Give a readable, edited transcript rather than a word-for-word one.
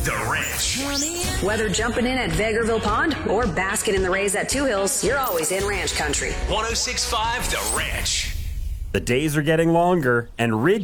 The Ranch. Whether jumping in at Vegreville Pond or basking in the rays at Two Hills, you're always in ranch country. 106.5 The Ranch. The days are getting longer, and Ridge